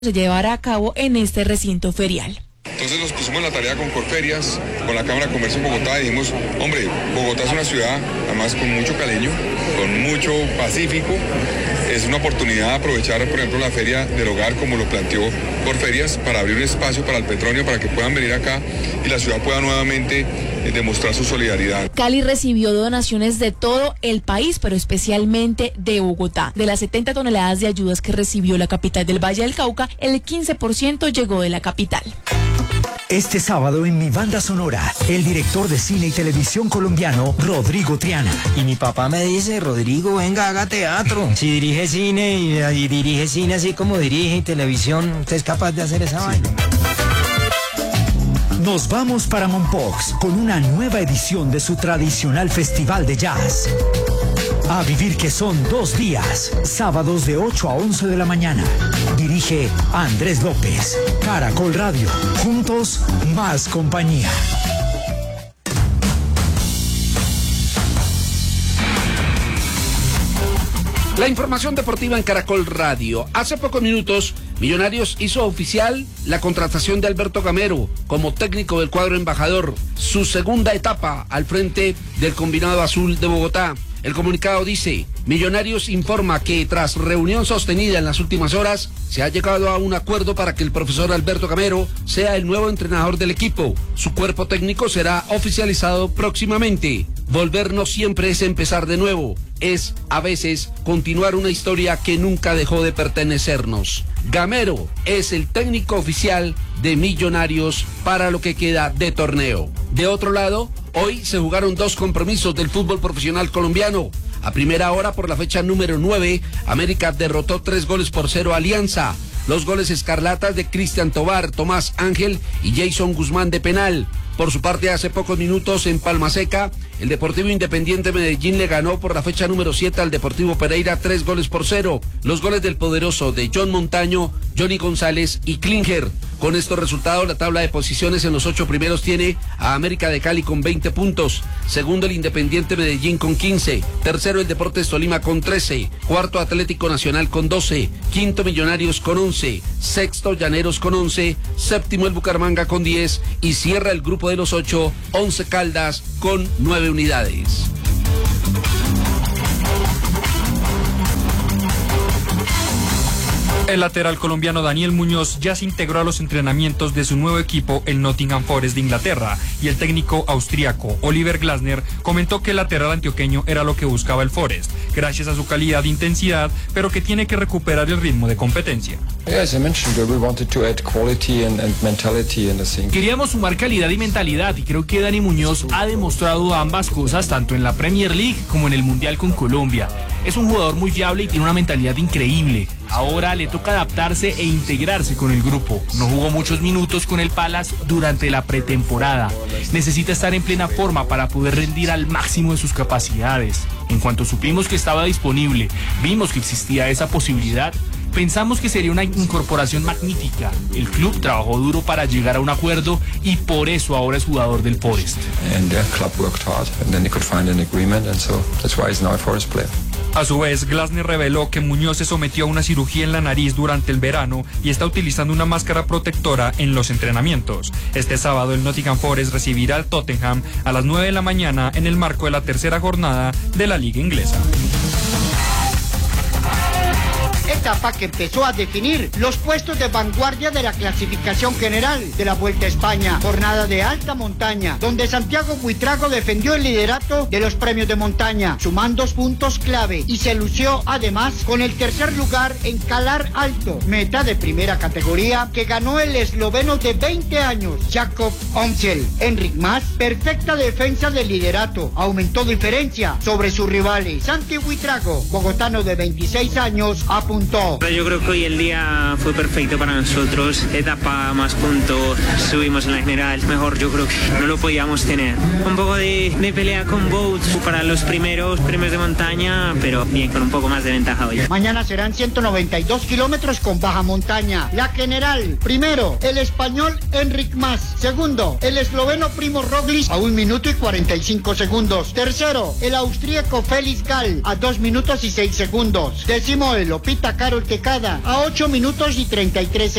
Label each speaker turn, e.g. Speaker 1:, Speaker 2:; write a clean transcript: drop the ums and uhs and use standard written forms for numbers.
Speaker 1: se llevará a cabo en este recinto ferial.
Speaker 2: Entonces nos pusimos la tarea con Corferias, con la Cámara de Comercio en Bogotá y dijimos, hombre, Bogotá es una ciudad, además con mucho caleño, con mucho pacífico. Es una oportunidad de aprovechar, por ejemplo, la Feria del Hogar, como lo planteó Corferias, para abrir un espacio para el petróleo, para que puedan venir acá y la ciudad pueda nuevamente demostrar su solidaridad.
Speaker 1: Cali recibió donaciones de todo el país, pero especialmente de Bogotá. De las 70 toneladas de ayudas que recibió la capital del Valle del Cauca, el 15% llegó de la capital.
Speaker 3: Este sábado en Mi Banda Sonora, el director de cine y televisión colombiano, Rodrigo Triana.
Speaker 4: Y mi papá me dice, Rodrigo, venga, haga teatro. Si dirige cine y dirige cine así como dirige y televisión, usted es capaz de hacer esa vaina.
Speaker 3: Nos vamos para Mompox con una nueva edición de su tradicional festival de jazz. A vivir que son 2 días, sábados de 8 a 11 de la mañana. Dirige Andrés López. Caracol Radio. Juntos, más compañía.
Speaker 5: La información deportiva en Caracol Radio. Hace pocos minutos, Millonarios hizo oficial la contratación de Alberto Gamero como técnico del cuadro embajador, su segunda etapa al frente del combinado azul de Bogotá. El comunicado dice, Millonarios informa que tras reunión sostenida en las últimas horas, se ha llegado a un acuerdo para que el profesor Alberto Gamero sea el nuevo entrenador del equipo. Su cuerpo técnico será oficializado próximamente. Volver no siempre es empezar de nuevo, es a veces continuar una historia que nunca dejó de pertenecernos. Gamero es el técnico oficial de Millonarios para lo que queda de torneo. De otro lado, hoy se jugaron 2 compromisos del fútbol profesional colombiano. A primera hora, por la fecha número 9, América derrotó 3-0 a Alianza. Los goles escarlatas de Cristian Tobar, Tomás Ángel y Jason Guzmán de penal. Por su parte, hace pocos minutos en Palma Seca, el Deportivo Independiente Medellín le ganó por la fecha número 7 al Deportivo Pereira 3-0. Los goles del poderoso de John Montaño, Johnny González y Klinger. Con estos resultados, la tabla de posiciones en los 8 primeros tiene a América de Cali con 20 puntos. Segundo, el Independiente Medellín con 15. Tercero, el Deportes Tolima con 13. Cuarto, Atlético Nacional con 12. Quinto, Millonarios con 11. Sexto, Llaneros con 11. Séptimo, el Bucaramanga con 10. Y cierra el grupo de los 8, 11 Caldas con 9 unidades.
Speaker 6: El lateral colombiano Daniel Muñoz ya se integró a los entrenamientos de su nuevo equipo, el Nottingham Forest de Inglaterra, y el técnico austriaco Oliver Glasner comentó que el lateral antioqueño era lo que buscaba el Forest, gracias a su calidad de intensidad, pero que tiene que recuperar el ritmo de competencia.
Speaker 7: Queríamos sumar calidad y mentalidad, y creo que Dani Muñoz ha demostrado ambas cosas tanto en la Premier League como en el Mundial con Colombia. Es un jugador muy fiable y tiene una mentalidad increíble. Ahora le toca adaptarse e integrarse con el grupo. No jugó muchos minutos con el Palace durante la pretemporada. Necesita estar en plena forma para poder rendir al máximo de sus capacidades. En cuanto supimos que estaba disponible, vimos que existía esa posibilidad, pensamos que sería una incorporación magnífica. El club trabajó duro para llegar a un acuerdo y por eso ahora es jugador del Forest.
Speaker 6: A su vez, Glasner reveló que Muñoz se sometió a una cirugía en la nariz durante el verano y está utilizando una máscara protectora en los entrenamientos. Este sábado el Nottingham Forest recibirá al Tottenham a las 9 de la mañana en el marco de la tercera jornada de la Liga Inglesa.
Speaker 8: Etapa que empezó a definir los puestos de vanguardia de la clasificación general de la Vuelta a España, jornada de alta montaña, donde Santiago Buitrago defendió el liderato de los premios de montaña, sumando 2 puntos clave y se lució además con el tercer lugar en Calar Alto, meta de primera categoría que ganó el esloveno de 20 años, Jakob Omsel. Enric Mas, perfecta defensa del liderato, aumentó diferencia sobre sus rivales. Santi Buitrago, bogotano de 26 años, apuntó.
Speaker 9: Yo creo que hoy el día fue perfecto para nosotros, etapa más puntos, subimos en la general, mejor yo creo que no lo podíamos tener. Un poco de pelea con Boats para los primeros premios de montaña, pero bien, con un poco más de ventaja hoy.
Speaker 8: Mañana serán 192 kilómetros con baja montaña. La general, primero, el español Enric Mas, segundo, el esloveno Primo Roglic a 1 minuto y 45 segundos, tercero, el austríaco Felix Gall a 2 minutos y 6 segundos, décimo, el Lopita Carol Quecada a 8 minutos y 33 segundos.